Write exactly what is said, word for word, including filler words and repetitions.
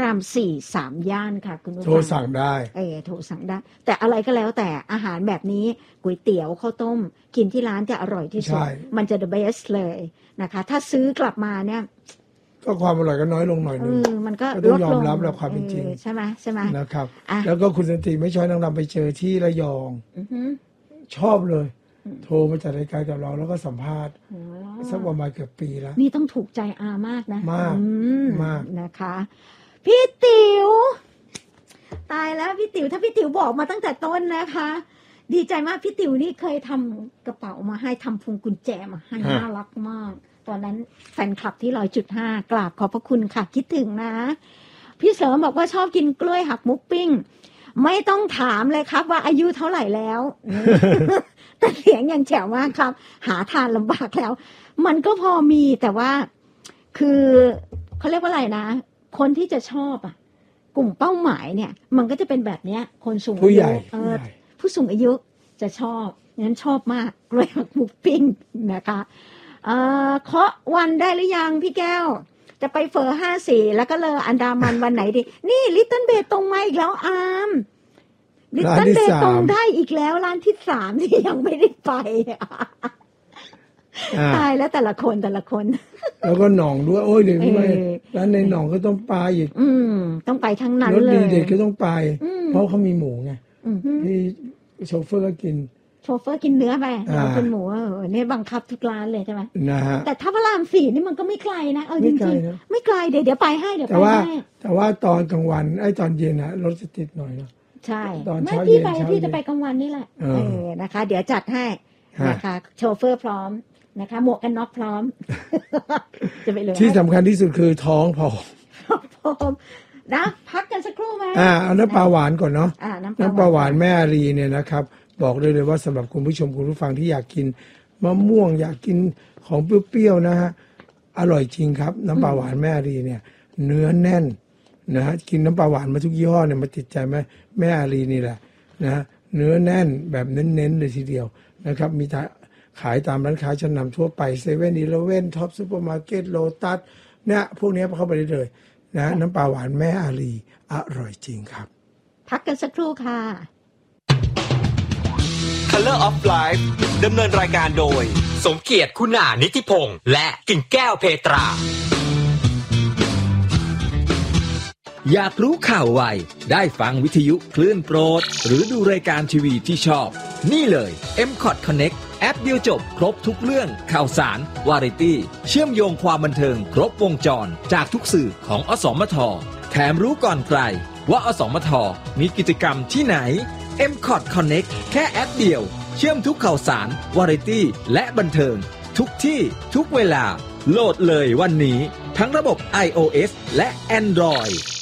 ามสี่สามย่านค่ะคุณผู้ฟังโทรสั่งได้เออโทรสั่งได้แต่อะไรก็แล้วแต่อาหารแบบนี้ก๋วยเตี๋ยวข้าวต้มกินที่ร้านจะอร่อยที่สุดมันจะ the best เลยนะคะถ้าซื้อกลับมาเนี่ยก็ความอร่อยก็น้อยลงหน่อยนึงมันก็ลดลงต้องยอมรับแล้วความเป็นจริงใช่ไหมใช่ไหมนะครับแล้วก็คุณสันติไม่ช้อยนางรำไปเจอที่ระยองชอบเลยโทรมาจัดรายการกับเราแล้วก็สัมภาษณ์สักประมาณเกือบปีแล้วนี่ต้องถูกใจอามากนะมากมากนะคะพี่ติ๋วตายแล้วพี่ติ๋วถ้าพี่ติ๋วบอกมาตั้งแต่ต้นนะคะดีใจมากพี่ติ๋วนี่เคยทำกระเป๋ามาให้ทำพวงกุญแจมาให้น่ารักมากตอนนั้นแฟนคลับที่ร้อยจุดห้ากราบขอบพระคุณค่ะคิดถึงนะพี่เสริมบอกว่าชอบกินกล้วยหักมุกปิ้งไม่ต้องถามเลยครับว่าอายุเท่าไหร่แล้วแต่เสียงยังแจ๋วมากครับหาทานลำบากแล้วมันก็พอมีแต่ว่าคือเขาเรียกว่าอะไรนะคนที่จะชอบอ่ะกลุ่มเป้าหมายเนี่ยมันก็จะเป็นแบบเนี้ยคนสูงอายุผู้สูงอายุจะชอบงั้นชอบมากกล้วยหักมุกปิ้งนะคะเอ่อเคาะวันได้หรือยังพี่แก้วจะไปเฟอร์ห้าสี่แล้วก็เลออันดามันวันไหนดีนี่ลิตเติ้ลเบตงมาอีกแล้วอามลิตเติ้ลเบตงได้อีกแล้วร้านที่สามที่ยังไม่ได้ไปตายแล้วแต่ละคนแต่ละคนแล้วก็หนองด้วยโอ้ยเดี๋ยวไปร้านในหนองก็ต้องไปอีกอืมต้องไปทั้งนั้นเลยรถดีเด็ดก็ต้องไปเพราะเขามีหมูไงที่โชเฟอร์ก็กินโชเฟอร์กินเนื้อไปแล้วกินหมูเออเนี่ยบังคับทุกร้านเลยใช่ไหมนะฮะแต่ถ้าพระรามสี่นี่มันก็ไม่ไกลนะเออจริงๆไม่ไกลเดี๋ยวเดี๋ยวไปให้เดี๋ยวไปให้แต่ว่าตอนกลางวันไอ้ตอนเย็นนะรถจะติดหน่อยเนาะใช่ตอนเช้าเย็นพี่ไปพี่จะไปกลางวันนี่แหละเออนะคะเดี๋ยวจัดให้นะคะโชเฟอร์พร้อมนะคะหมวกกันน็อกพร้อมจะไปเลยที่สำคัญที่สุดคือท้องพอพร้อมนะพักกันสักครู่ไหมอ่าเอาน้ำปลาหวานก่อนเนาะน้ำปลาหวานแม่อารีเนี่ยนะครับบอกเลยเลยว่าสำหรับคุณผู้ชมคุณผู้ฟังที่อยากกินมะม่วงอยากกินของเปรี้ยวๆนะฮะอร่อยจริงครับน้ำปลาหวานแม่อารีเนี่ยเนื้อแน่นนะฮะกินน้ำปลาหวานมาทุกยี่ห้อเนี่ยมาติดใจไหมแม่อารีนี่แหละนะฮะเนื้อแน่นแบบเน้นๆเลยทีเดียวนะครับมีขายตามร้านค้าชั้นนำทั่วไปเซเว่นอีเลฟเว่นท็อปซูเปอร์มาร์เก็ตโลตัสเนี่ยพวกนี้เข้าไปได้เลยนะน้ำปลาหวานแม่อารีอร่อยจริงครับพักกันสักครู่ค่ะ Color of Life ดำเนินรายการโดยสมเกียรติคุณานิติพงษ์และกิ่งแก้วเพตราอยากรู้ข่าวไวได้ฟังวิทยุคลื่นโปรดหรือดูรายการทีวีที่ชอบนี่เลย เอ็ม คอท Connect แอปเดียวจบครบทุกเรื่องข่าวสารวาไรตี้เชื่อมโยงความบันเทิงครบวงจรจากทุกสื่อของอสมทแถมรู้ก่อนใครว่าอสมทมีกิจกรรมที่ไหน เอ็ม คอท Connect แค่แอปเดียวเชื่อมทุกข่าวสารวาไรตี้และบันเทิงทุกที่ทุกเวลาโหลดเลยวันนี้ทั้งระบบ ไอ โอ เอส และ Android